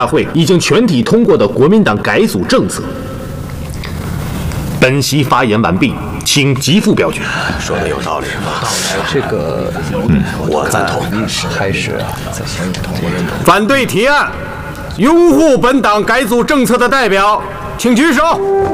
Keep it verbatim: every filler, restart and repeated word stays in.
大会已经全体通过的国民党改组政策。本席发言完毕，请急复表决。 说的有道理吧？ 这个， 嗯，我赞同。 开始啊， 反对提案、拥护本党改组政策的代表，请举手。